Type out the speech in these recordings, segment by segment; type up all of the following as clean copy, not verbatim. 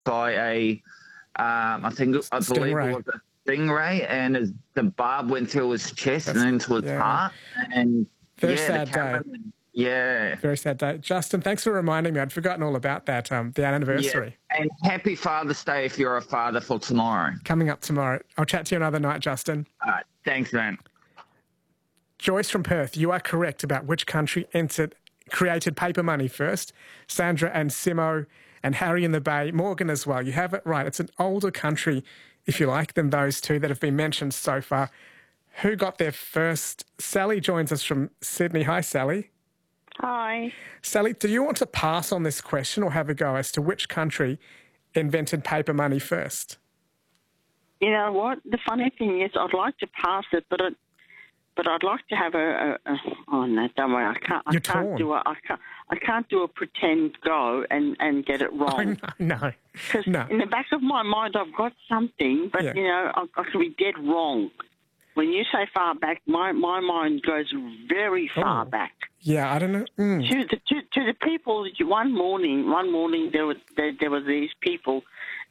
by a, I believe it Stingray. was a stingray, and the barb went through his chest and into his Yeah. heart. And Very yeah, sad the day. cameraman, yeah. Very sad day. Justin, thanks for reminding me. I'd forgotten all about that, the anniversary. Yeah. And happy Father's Day if you're a father for tomorrow. Coming up tomorrow. I'll chat to you another night, Justin. All right. Thanks, man. Joyce from Perth, you are correct about which country created paper money first. Sandra and Simo and Harry in the Bay, Morgan as well. You have it right. It's an older country, if you like, than those two that have been mentioned so far. Who got there first? Sally joins us from Sydney. Hi, Sally. Hi. Sally, do you want to pass on this question or have a go as to which country invented paper money first? You know what? The funny thing is, I'd like to pass it, but I'd like to have oh no, don't worry, I can't do a pretend go and get it wrong. Oh, no. Because No. in the back of my mind, I've got something, but Yeah. you know, I could be dead wrong. When you say far back, my mind goes very far back. Yeah, I don't know. To the people, one morning there were these people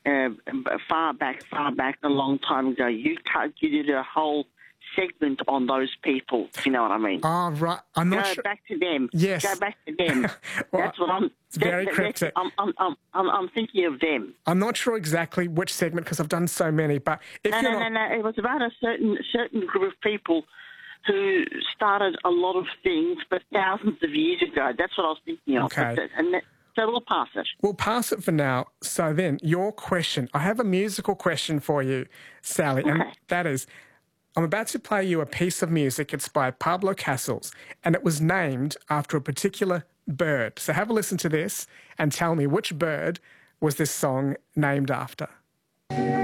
far back a long time ago. You did a whole segment on those people, if you know what I mean. Oh, right. I'm not sure. Go back to them. Yes. Go back to them. Well, that's what I'm. It's very cryptic. I'm thinking of them. I'm not sure exactly which segment because I've done so many, but if No. It was about a certain group of people who started a lot of things, but thousands of years ago. That's what I was thinking of. Okay. So we'll pass it. We'll pass it for now. So then, your question. I have a musical question for you, Sally, and that is, I'm about to play you a piece of music. It's by Pablo Casals, and it was named after a particular bird. So have a listen to this and tell me which bird was this song named after.